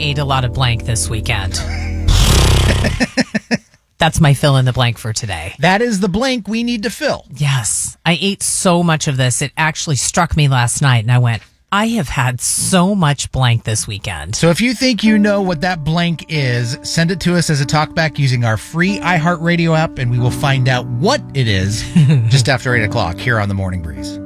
ate a lot of blank this weekend. That's my fill in the blank for today. That is the blank we need to fill. Yes. I ate so much of this. It actually struck me last night, and I went, I have had so much blank this weekend. So if you think you know what that blank is, send it to us as a talkback using our free iHeartRadio app, and we will find out what it is just after 8 o'clock here on The Morning Breeze.